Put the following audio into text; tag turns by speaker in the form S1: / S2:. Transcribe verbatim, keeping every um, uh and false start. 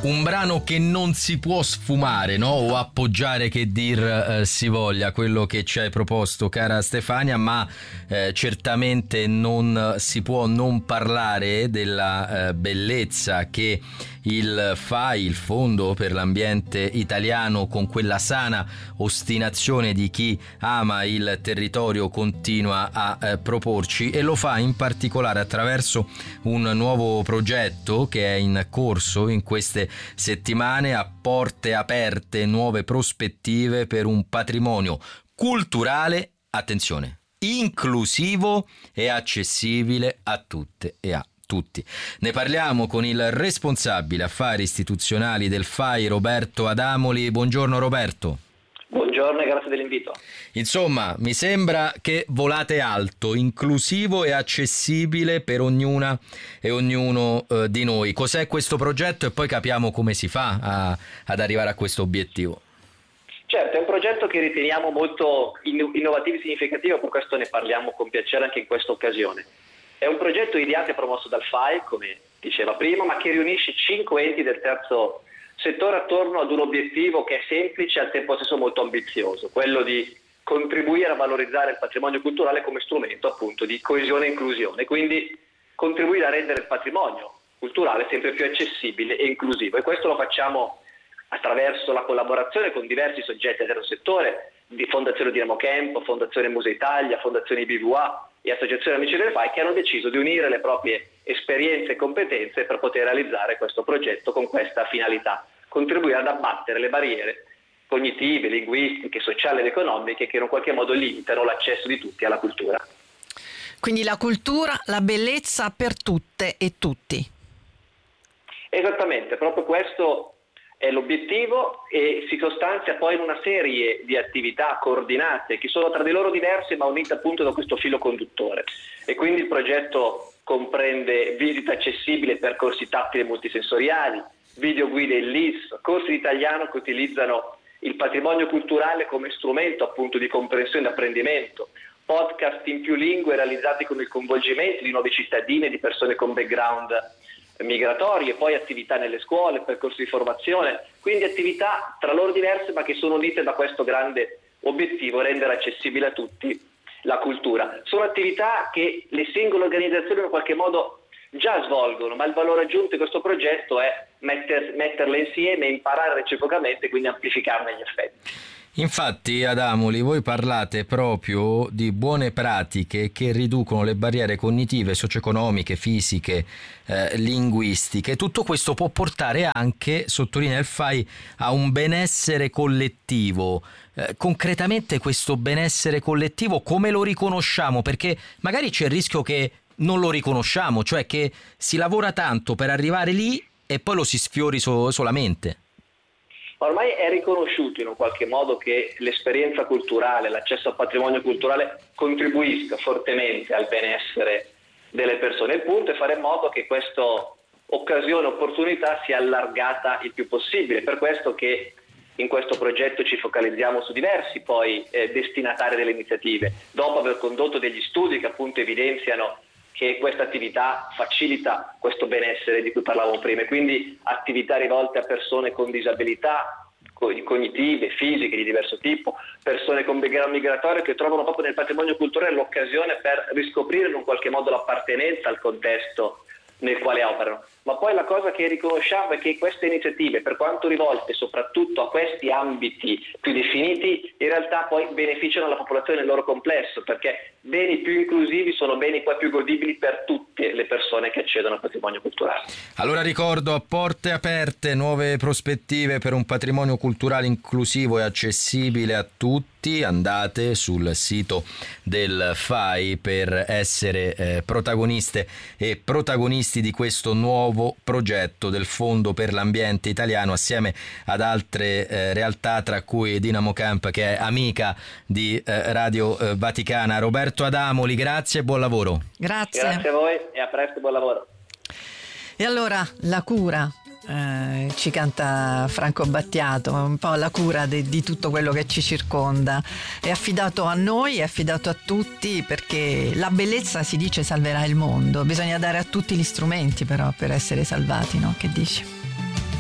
S1: Un brano che non si può sfumare, no? O appoggiare, che dir eh, si voglia, quello che ci hai proposto, cara Stefania, ma eh, certamente non si può non parlare della eh, bellezza che il F A I, il Fondo per l'Ambiente Italiano, con quella sana ostinazione di chi ama il territorio, continua a eh, proporci, e lo fa in particolare attraverso un nuovo progetto che è in corso in queste settimane, a porte aperte, nuove prospettive per un patrimonio culturale, attenzione, inclusivo e accessibile a tutte e a tutti. Ne parliamo con il responsabile affari istituzionali del F A I, Roberto Adamoli. Buongiorno Roberto.
S2: Buongiorno e grazie dell'invito.
S1: Insomma, mi sembra che volate alto, inclusivo e accessibile per ognuna e ognuno eh, di noi. Cos'è questo progetto e poi capiamo come si fa a, ad arrivare a questo obiettivo?
S2: Certo, è un progetto che riteniamo molto innovativo e significativo, per questo ne parliamo con piacere anche in questa occasione. È un progetto ideato e promosso dal F A I, come diceva prima, ma che riunisce cinque enti del terzo settore attorno ad un obiettivo che è semplice e al tempo stesso molto ambizioso, quello di contribuire a valorizzare il patrimonio culturale come strumento appunto di coesione e inclusione, quindi contribuire a rendere il patrimonio culturale sempre più accessibile e inclusivo, e questo lo facciamo attraverso la collaborazione con diversi soggetti del terzo settore, di Fondazione Dinamo Camp, Fondazione Musea Italia, Fondazione B V A e Associazione Amici del F A I, che hanno deciso di unire le proprie esperienze e competenze per poter realizzare questo progetto con questa finalità: contribuire ad abbattere le barriere cognitive, linguistiche, sociali ed economiche che in un qualche modo limitano l'accesso di tutti alla cultura.
S3: Quindi la cultura, la bellezza per tutte e tutti.
S2: Esattamente, proprio questo è l'obiettivo, e si sostanzia poi in una serie di attività coordinate che sono tra di loro diverse ma unite appunto da questo filo conduttore. E quindi il progetto comprende visite accessibili e percorsi tattili e multisensoriali, videoguide in L I S, corsi di italiano che utilizzano il patrimonio culturale come strumento appunto di comprensione e apprendimento, podcast in più lingue realizzati con il coinvolgimento di nuovi cittadini e di persone con background migratori, e poi attività nelle scuole, percorsi di formazione, quindi attività tra loro diverse ma che sono unite da questo grande obiettivo: rendere accessibile a tutti la cultura. Sono attività che le singole organizzazioni in qualche modo già svolgono, ma il valore aggiunto di questo progetto è metter, metterle insieme e imparare reciprocamente, quindi amplificarne gli effetti.
S1: Infatti, Adamoli, voi parlate proprio di buone pratiche che riducono le barriere cognitive, socio-economiche, fisiche, eh, linguistiche. Tutto questo può portare anche, sottolinea il F A I, a un benessere collettivo. Eh, concretamente questo benessere collettivo come lo riconosciamo? Perché magari c'è il rischio che non lo riconosciamo, cioè che si lavora tanto per arrivare lì e poi lo si sfiori so- solamente.
S2: Ormai è riconosciuto in un qualche modo che l'esperienza culturale, l'accesso al patrimonio culturale contribuisca fortemente al benessere delle persone. Il punto è fare in modo che questa occasione, opportunità sia allargata il più possibile. Per questo che in questo progetto ci focalizziamo su diversi poi eh, destinatari delle iniziative, dopo aver condotto degli studi che appunto evidenziano che questa attività facilita questo benessere di cui parlavamo prima, quindi attività rivolte a persone con disabilità cognitive, fisiche di diverso tipo, persone con background migratorio, che trovano proprio nel patrimonio culturale l'occasione per riscoprire in un qualche modo l'appartenenza al contesto nel quale operano. Ma poi la cosa che riconosciamo è che queste iniziative, per quanto rivolte soprattutto a questi ambiti più definiti, in realtà poi beneficiano la popolazione nel loro complesso, perché beni più inclusivi sono beni poi più godibili per tutte le persone che accedono al patrimonio culturale.
S1: Allora ricordo: a porte aperte, nuove prospettive per un patrimonio culturale inclusivo e accessibile a tutti. Andate sul sito del F A I per essere eh, protagoniste e protagonisti di questo nuovo progetto del Fondo per l'Ambiente Italiano, assieme ad altre eh, realtà, tra cui Dinamo Camp, che è amica di eh, Radio eh, Vaticana. Roberto Adamoli, grazie e buon lavoro.
S3: Grazie.
S2: Grazie a voi e a presto, buon lavoro.
S3: E allora la cura, eh, ci canta Franco Battiato, un po' la cura de, di tutto quello che ci circonda. È affidato a noi, è affidato a tutti, perché la bellezza, si dice, salverà il mondo. Bisogna dare a tutti gli strumenti però per essere salvati, no? Che dici?